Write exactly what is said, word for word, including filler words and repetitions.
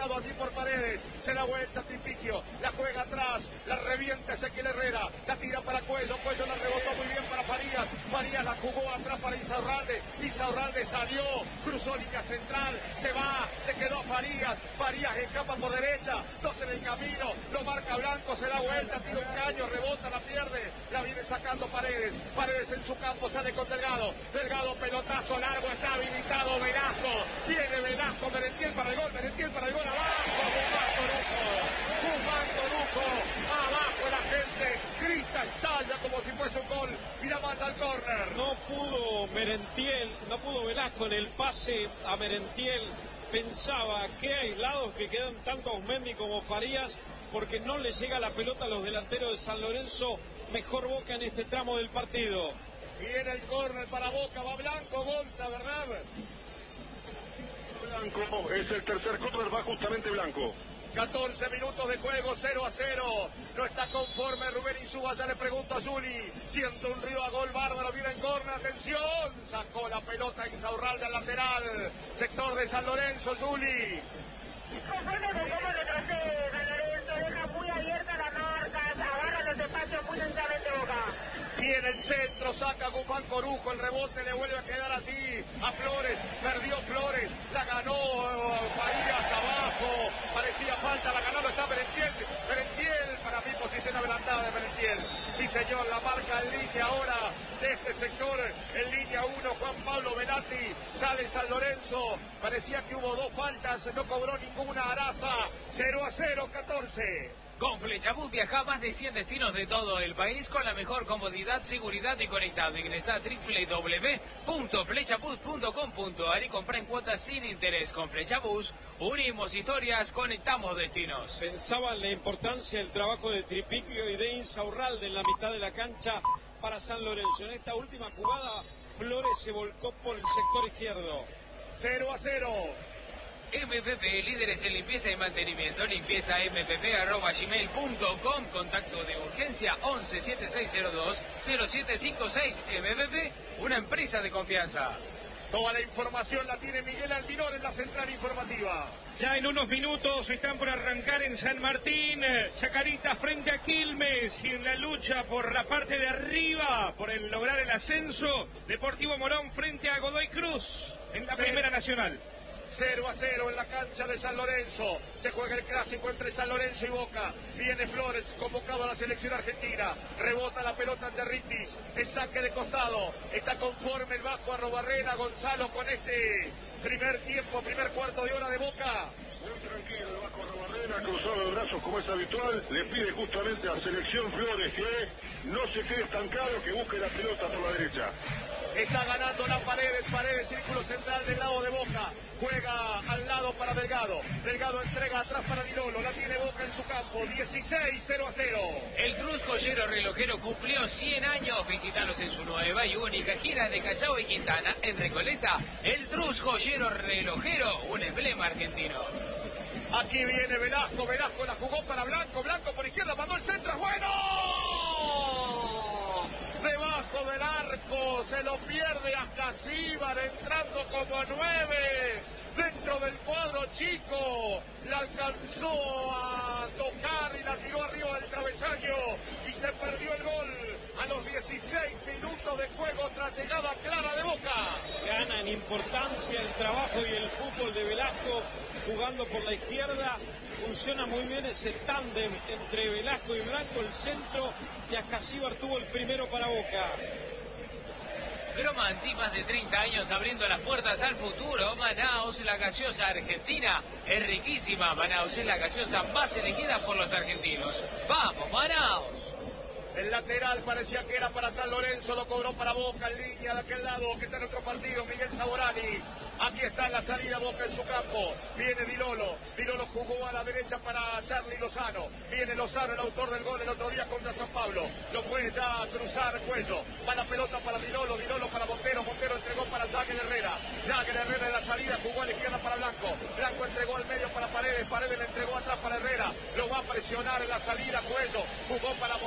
marcado allí por Paredes. Se da vuelta Tripiquio, la juega atrás, la revienta Ezequiel Herrera, la tira para Cuello, Cuello la rebotó muy bien para Farías. Farías la jugó atrás para Insaurralde. Insaurralde salió, cruzó línea central, se va, le quedó a Farías. Farías escapa por derecha, dos en el camino, lo marca Blanco, se da vuelta, tira un caño, rebota, la pierde, la viene sacando Paredes. Paredes en su campo, sale con Delgado. Delgado, pelotazo largo, está habilitado Velasco. Viene Velasco, Merentiel para el gol, Merentiel para el gol, abajo, Guzmán Corujo. Guzmán Corujo, abajo la gente, grita, estalla como si fuese un gol y la manda al córner. No pudo Merentiel, no pudo Velasco en el pase a Merentiel. Pensaba que aislados que quedan tanto Osmendi como Farías, porque no le llega la pelota a los delanteros de San Lorenzo. Mejor Boca en este tramo del partido. Viene el córner para Boca, va Blanco, Gonza, ¿verdad? Blanco, es el tercer córner, va justamente Blanco. catorce minutos de juego, cero a cero. No está conforme Rubén Insúa, ya le pregunto a Zuli. Siento un ruido a gol bárbaro, viene el córner, atención. Sacó la pelota Insaurralde al lateral. Sector de San Lorenzo, Zuli. Conforme con cómo retrocede San Lorenzo, deja muy abierta la marca, agarra los espacios muy densamente Boca. Viene el centro, saca Guzmán Corujo, el rebote le vuelve a quedar así a Flores, perdió Flores, la ganó Farías abajo, parecía falta, la ganó, lo está Merentiel, Merentiel, para mí posición adelantada de Merentiel, sí señor, la marca en línea ahora de este sector, en línea uno, Juan Pablo Velati, sale San Lorenzo, parecía que hubo dos faltas, no cobró ninguna Araza, cero a cero, catorce. Con Flechabús viaja a más de cien destinos de todo el país con la mejor comodidad, seguridad y conectado. Ingresa a doble u doble u doble u punto flechabús punto com punto a r y compra en cuotas sin interés. Con Flechabús unimos historias, conectamos destinos. Pensaban la importancia del trabajo de Tripiquio y de Insaurralde en la mitad de la cancha para San Lorenzo. En esta última jugada, Flores se volcó por el sector izquierdo. cero a cero. M P P, líderes en limpieza y mantenimiento, limpieza m p p arroba gmail punto com, contacto de urgencia once siete seis cero dos cero siete cinco seis. M P P, una empresa de confianza. Toda la información la tiene Miguel Albinor en la central informativa. Ya en unos minutos están por arrancar en San Martín, Chacarita frente a Quilmes, y en la lucha por la parte de arriba, por el lograr el ascenso, Deportivo Morón frente a Godoy Cruz en la sí. Primera Nacional. cero a cero en la cancha de San Lorenzo. Se juega el clásico entre San Lorenzo y Boca. Viene Flores, convocado a la selección argentina. Rebota la pelota ante Ritis. Es saque de costado. Está conforme el Vasco Arrobarrena, Gonzalo, con este primer tiempo, primer cuarto de hora de Boca. Muy tranquilo el Vasco Arrobarrena, cruzado de brazos como es habitual. Le pide justamente a Selección Flores que no se quede estancado, que busque la pelota por la derecha. Está ganando la Paredes, Paredes, círculo central del lado de Boca. Juega al lado para Delgado. Delgado entrega atrás para Dilolo. La tiene Boca en su campo. dieciséis cero a cero. El Trus Joyero Relojero cumplió cien años. Visítalos en su nueva y única gira de Callao y Quintana en Recoleta. El Trus Joyero Relojero, un emblema argentino. Aquí viene Velasco. Velasco la jugó para Blanco. Blanco por izquierda, mandó el centro. ¡Es bueno! Debajo del arco, se lo pierde hasta Síbar, entrando como nueve, dentro del cuadro chico, la alcanzó a tocar y la tiró arriba del travesaño y se perdió el gol a los dieciséis minutos de juego tras llegada clara de Boca. Gana en importancia el trabajo y el fútbol de Velasco jugando por la izquierda. Funciona muy bien ese tándem entre Velasco y Blanco, el centro, y Ascasíbar tuvo el primero para Boca. Cromanti, más de treinta años abriendo las puertas al futuro. Manaus, la gaseosa argentina, es riquísima. Manaus es la gaseosa más elegida por los argentinos. ¡Vamos, Manaus! El lateral parecía que era para San Lorenzo, lo cobró para Boca en línea de aquel lado, que está en otro partido, Miguel Saborani. Aquí está en la salida Boca en su campo. Viene Dilolo. Dilolo jugó a la derecha para Charly Lozano. Viene Lozano, el autor del gol el otro día contra San Pablo. Lo fue ya a cruzar Cuello. Va la pelota para Dilolo. Dilolo para Montero. Montero entregó para Jagger Herrera. Jagger Herrera en la salida jugó a la izquierda para Blanco. Blanco entregó al medio para Paredes. Paredes le entregó atrás para Herrera. Lo va a presionar en la salida Cuello. Jugó para